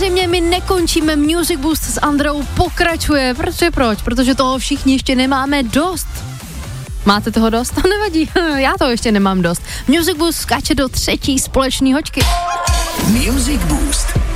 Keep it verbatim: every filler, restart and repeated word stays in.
samozřejmě my nekončíme, Music Boost s Andreou pokračuje, protože proč? Protože toho všichni ještě nemáme dost. Máte toho dost? To nevadí, já toho ještě nemám dost. Music Boost skáče do třetí společné hoďky. Music Boost.